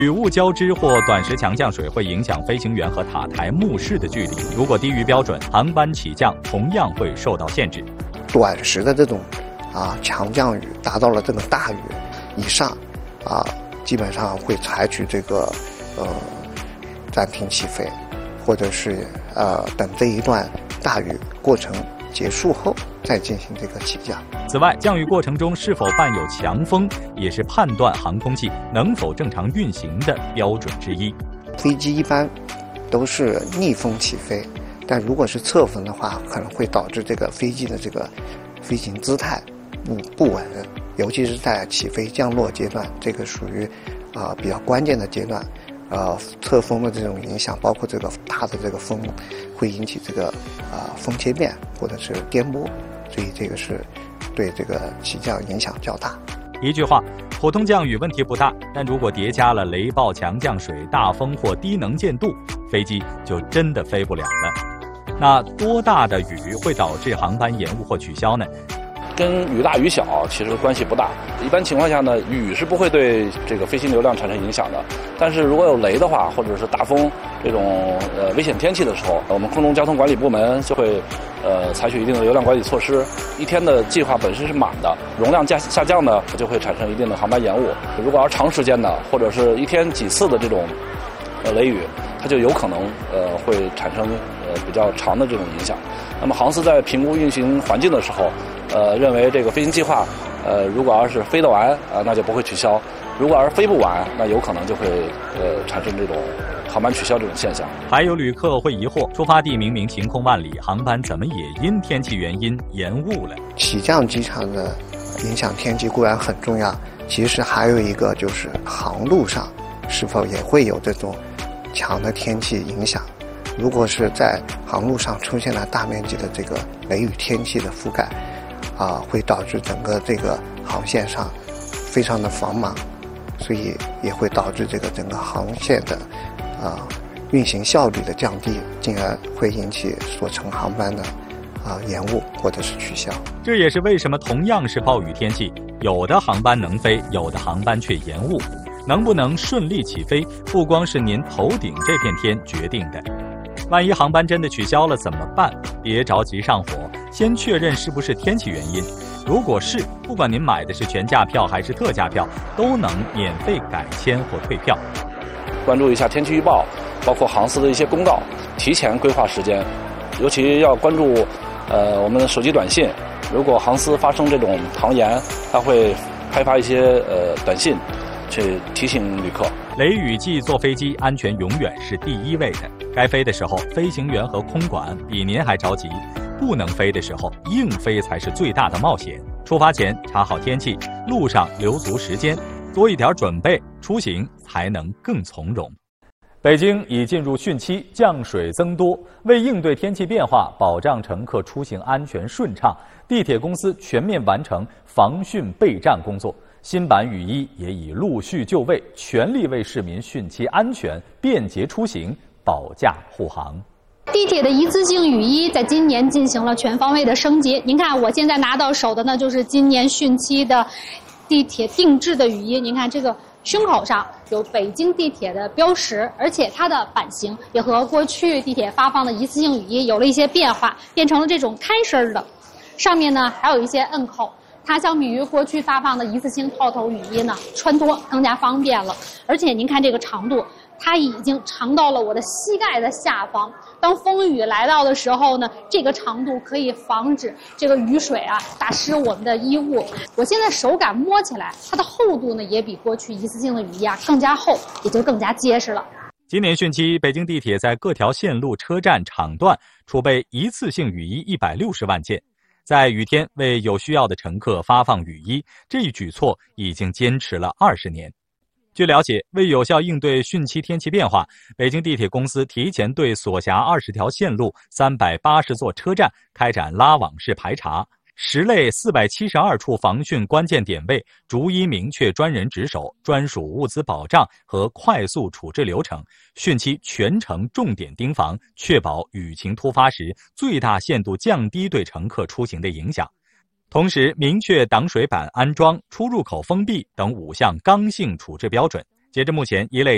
雨雾交织或短时强降水会影响飞行员和塔台目视的距离，如果低于标准，航班起降同样会受到限制。 短时的这种强降雨达到了这个大雨以上基本上会采取这个暂停起飞，或者是等这一段大雨过程结束后再进行这个起降。 此外，降雨过程中是否伴有强风，也是判断航空器能否正常运行的标准之一。 飞机一般都是逆风起飞，但如果是侧风的话，可能会导致这个飞机的这个飞行姿态不稳，尤其是在起飞降落阶段，这个属于比较关键的阶段。侧风的这种影响，包括这个大的这个风，会引起这个风切变或者是颠簸，所以这个是对这个起降影响较大。 一句话，普通降雨问题不大，但如果叠加了雷暴、强降水、大风或低能见度，飞机就真的飞不了了。那多大的雨会导致航班延误或取消呢？ 跟雨大雨小其实关系不大，一般情况下呢，雨是不会对这个飞行流量产生影响的。但是如果有雷的话，或者是大风这种危险天气的时候，我们空中交通管理部门就会采取一定的流量管理措施。一天的计划本身是满的，容量下降呢，就会产生一定的航班延误。如果要长时间的，或者是一天几次的这种雷雨，它就有可能会产生比较长的这种影响。那么航司在评估运行环境的时候，认为这个飞行计划，如果要是飞得完那就不会取消；如果要是飞不完，那有可能就会产生这种航班取消这种现象。 还有旅客会疑惑，出发地明明晴空万里，航班怎么也因天气原因延误了？ 起降机场的影响天气固然很重要，其实还有一个就是航路上是否也会有这种强的天气影响。如果是在航路上出现了大面积的这个雷雨天气的覆盖，会导致整个这个航线上非常的繁忙，所以也会导致这个整个航线的运行效率的降低，进而会引起所乘航班的延误或者是取消。 这也是为什么同样是暴雨天气，有的航班能飞，有的航班却延误。能不能顺利起飞，不光是您头顶这片天决定的。万一航班真的取消了怎么办？别着急上火，先确认是不是天气原因。如果是，不管您买的是全价票还是特价票，都能免费改签或退票。 关注一下天气预报，包括航司的一些公告，提前规划时间。尤其要关注我们的手机短信，如果航司发生这种航延，它会开发一些短信去提醒旅客。 雷雨季坐飞机，安全永远是第一位的。该飞的时候，飞行员和空管比您还着急；不能飞的时候，硬飞才是最大的冒险。出发前查好天气，路上留足时间，多一点准备，出行才能更从容。北京已进入汛期，降水增多，为应对天气变化，保障乘客出行安全顺畅，地铁公司全面完成防汛备战工作。新版雨衣也已陆续就位，全力为市民汛期安全便捷出行保驾护航。 地铁的一次性雨衣在今年进行了全方位的升级。您看，我现在拿到手的呢，就是今年汛期的地铁定制的雨衣。您看这个胸口上有北京地铁的标识，而且它的版型也和过去地铁发放的一次性雨衣有了一些变化，变成了这种开身的。上面呢还有一些摁扣。它相比于过去发放的一次性套头雨衣呢，穿脱更加方便了。而且您看这个长度，它已经长到了我的膝盖的下方。当风雨来到的时候呢，这个长度可以防止这个雨水打湿我们的衣物。我现在手感摸起来，它的厚度呢也比过去一次性的雨衣更加厚，也就更加结实了。 今年汛期，北京地铁在各条线路、车站、场段储备一次性雨衣160万件。在雨天为有需要的乘客发放雨衣，这一举措已经坚持了20年。据了解，为有效应对汛期天气变化，北京地铁公司提前对所辖20条线路、380座车站开展拉网式排查，10类472处防汛关键点位，逐一明确专人值守、专属物资保障和快速处置流程，汛期全程重点盯防，确保雨情突发时最大限度降低对乘客出行的影响。同时，明确挡水板安装、出入口封闭等5项刚性处置标准。截至目前，一类